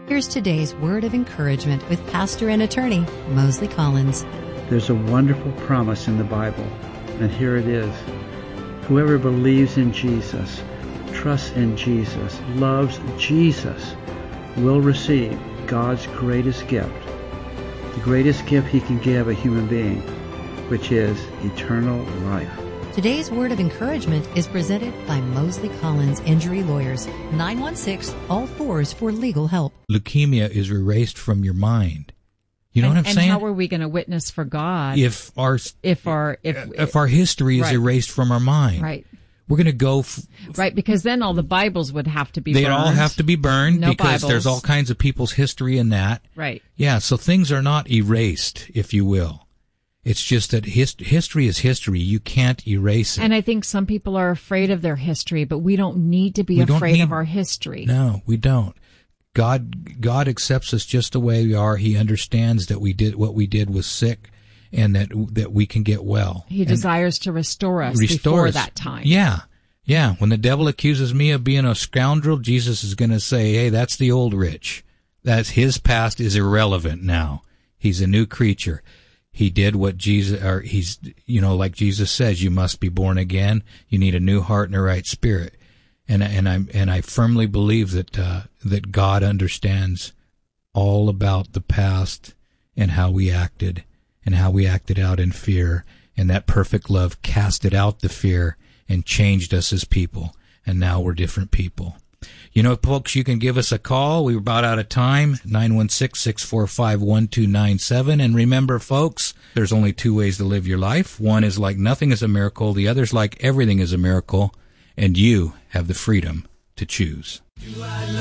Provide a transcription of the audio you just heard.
Here's today's word of encouragement with pastor and attorney Mosley Collins. There's a wonderful promise in the Bible, and here it is. Whoever believes in Jesus, trusts in Jesus, loves Jesus, will receive God's greatest gift, the greatest gift He can give a human being, which is eternal life. Today's word of encouragement is presented by Mosley Collins Injury Lawyers, 916-ALL-4s for legal help. Leukemia is erased from your mind. You know what I'm saying? And how are we going to witness for God if our history is right. erased from our mind? Right. We're going to go right, because then all the Bibles would have to be burned. They'd all have to be burned no because Bibles. There's all kinds of people's history in that. Right. Yeah, so things are not erased, if you will. It's just that history is history. You can't erase it. And I think some people are afraid of their history, but we don't need to be afraid of our history. No, we don't. God accepts us just the way we are. He understands that what we did was sick and that we can get well. He desires to restore us before that time. Yeah. Yeah. When the devil accuses me of being a scoundrel, Jesus is going to say, hey, that's the old Rich. That's his past is irrelevant now. He's a new creature. He did what Jesus, or he's, like Jesus says, you must be born again. You need a new heart and a right spirit. And I firmly believe that God understands all about the past and how we acted out in fear, and that perfect love casted out the fear and changed us as people, and now we're different people. Folks, you can give us a call. We were about out of time, 916-645-1297. And remember, folks, there's only two ways to live your life. One is like nothing is a miracle. The other is like everything is a miracle. And you have the freedom to choose.